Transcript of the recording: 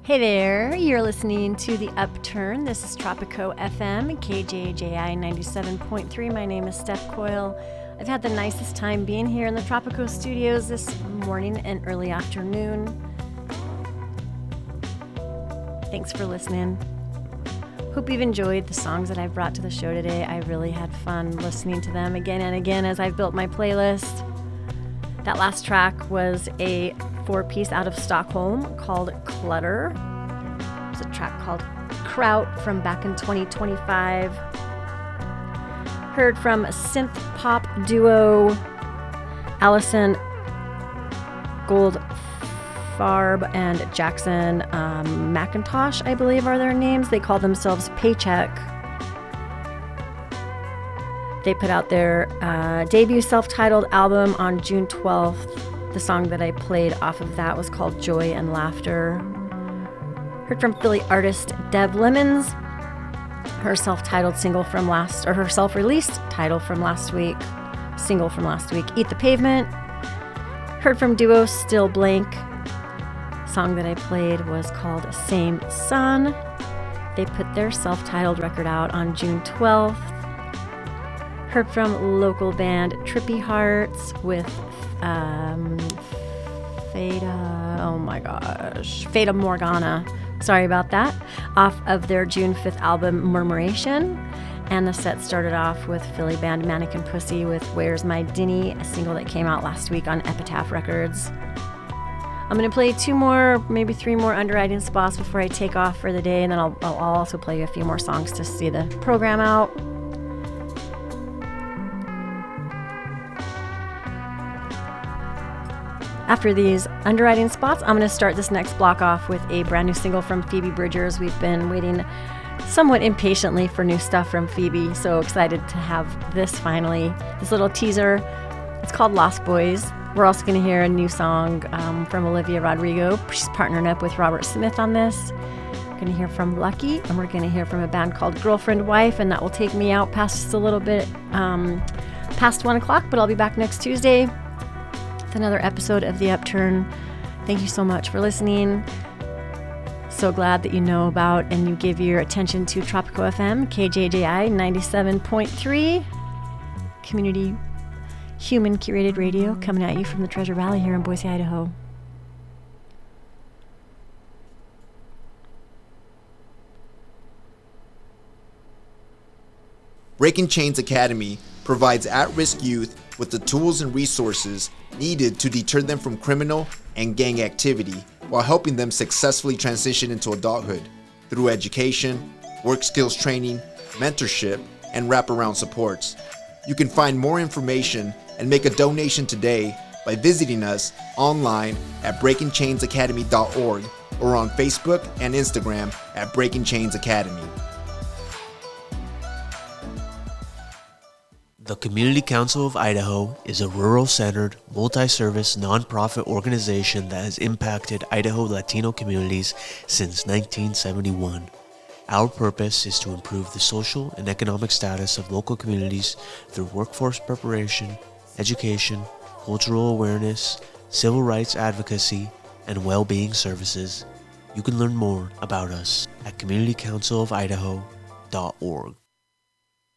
Hey there, you're listening to The Upturn. This is Tropico FM, KJJI 97.3. My name is Steph Coyle. I've had the nicest time being here in the Tropico studios this morning and early afternoon. Thanks for listening. Hope you've enjoyed the songs that I've brought to the show today. I really had fun listening to them again and again as I've built my playlist. That last track was a four-piece out of Stockholm called Clutter. It's a track called Kraut from back in 2025. Heard from synth pop duo Allison Goldfarb and Jackson McIntosh, I believe are their names. They call themselves Paycheck. They put out their debut self-titled album on June 12th. The song that I played off of that was called Joy and Laughter. Heard from Philly artist Deb Lemons, her self-titled single from her self-released title from last week, single from last week, Eat the Pavement. Heard from duo Still Blank. Song that I played was called Same Sun. They put their self-titled record out on June 12th. Heard from local band Trippy Hearts with Fata Morgana. Sorry about that. Off of their June 5th album Murmuration. And the set started off with Philly band Mannequin Pussy with Where's My Dinny, a single that came out last week on Epitaph Records. I'm going to play two more, maybe three more underwriting spots before I take off for the day, and then I'll also play a few more songs to see the program out. After these underwriting spots, I'm going to start this next block off with a brand new single from Phoebe Bridgers. We've been waiting somewhat impatiently for new stuff from Phoebe, so excited to have this finally, this little teaser. It's called Lost Boys. We're also going to hear a new song from Olivia Rodrigo. She's partnering up with Robert Smith on this. We're going to hear from Lucky, and we're going to hear from a band called Girlfriend Wife, and that will take me out past just a little bit past 1 o'clock, but I'll be back next Tuesday. Another episode of The Upturn. Thank you so much for listening. So glad that you know about and you give your attention to Tropico FM, KJJI 97.3, community human curated radio coming at you from the Treasure Valley here in Boise, Idaho. Breaking Chains Academy provides at-risk youth with the tools and resources needed to deter them from criminal and gang activity while helping them successfully transition into adulthood through education, work skills training, mentorship, and wraparound supports. You can find more information and make a donation today by visiting us online at breakingchainsacademy.org or on Facebook and Instagram at Breaking Chains Academy. The Community Council of Idaho is a rural-centered, multi-service nonprofit organization that has impacted Idaho Latino communities since 1971. Our purpose is to improve the social and economic status of local communities through workforce preparation, education, cultural awareness, civil rights advocacy, and well-being services. You can learn more about us at communitycouncilofidaho.org.